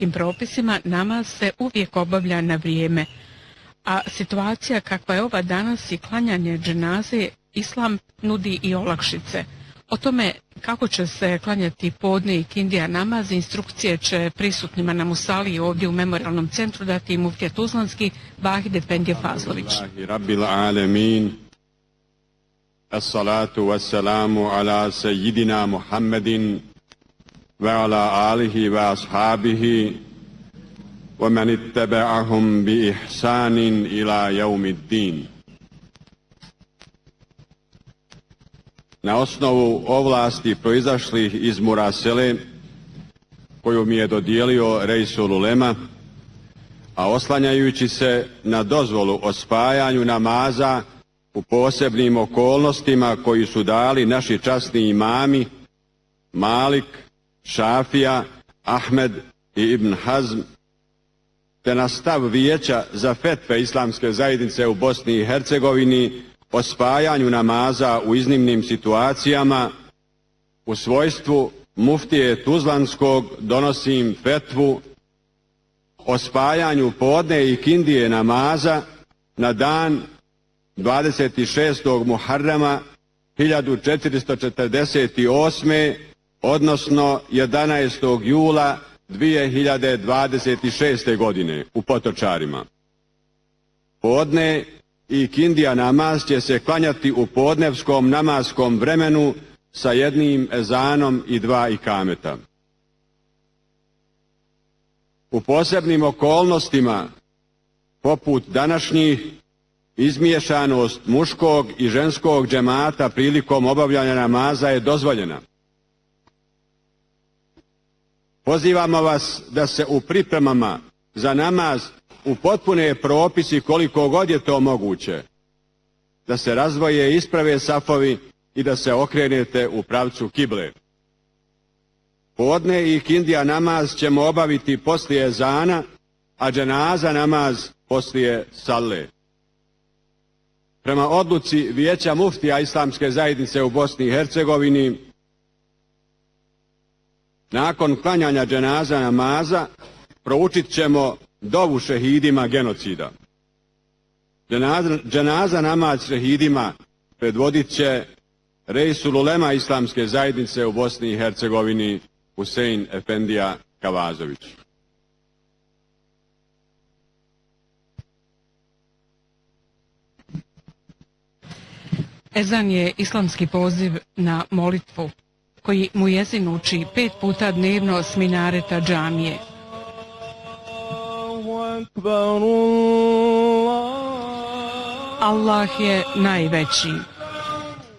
šerijskim propisima namaz se uvijek obavlja na vrijeme, a situacija kakva je ova danas i klanjanje dženaze, islam nudi i olakšice. O tome kako će se klanjati podne i kindija namaz, instrukcije će prisutnima na Musali ovdje u Memorijalnom centru dati muftija Tuzlanski Vahid Efendija Fazlović. Rabbil alemin, as-salatu was-salamu ala sejidina Muhammedin wa ala alihi wa ashabihi wa man ittaba'ahum bi ihsanin ila yawmiddin. Na osnovu ovlasti proizašlih iz Murasele, koju mi je dodijelio Reisul Ulema, a oslanjajući se na dozvolu o spajanju namaza u posebnim okolnostima koji su dali naši časni imami Malik, Šafija, Ahmed i Ibn Hazm, te na stav Vijeća za fetve Islamske zajednice u Bosni i Hercegovini o spajanju namaza u iznimnim situacijama, u svojstvu muftije Tuzlanskog donosim fetvu o spajanju podne i kindije namaza na dan 26. Muharrama 1448. odnosno 11. jula 2026. godine u Potočarima. Podne i kindija namaz će se klanjati u podnevskom namaskom vremenu sa jednim ezanom i 2 ikameta. U posebnim okolnostima, poput današnjih, izmiješanost muškog i ženskog džemata prilikom obavljanja namaza je dozvoljena. Pozivamo vas da se u pripremama za namaz upotpune propisi koliko god je to moguće, da se razdvoje i isprave safovi i da se okrenete u pravcu kible. Podne i kindija namaz ćemo obaviti poslije ezana, a dženaza namaz poslije salle. Prema odluci Vijeća muftija Islamske zajednice u Bosni i Hercegovini, nakon klanjanja dženaza namaza proučit ćemo dovu šehidima genocida. Dženaza namaz šehidima predvodit će Reisul Ulema Islamske zajednice u Bosni i Hercegovini Husein Efendija Kavazović. Ezan je islamski poziv na molitvu koji muezin uči 5 puta dnevno s minareta džamije. Allah je najveći.